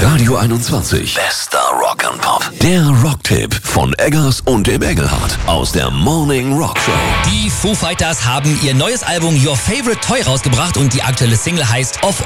Radio 21. Bester Rock'n'Pop. Der Rocktipp von Eggers und dem Engelhardt aus der Morning Rock Show. Die Foo Fighters haben ihr neues Album Your Favorite Toy rausgebracht und die aktuelle Single heißt Of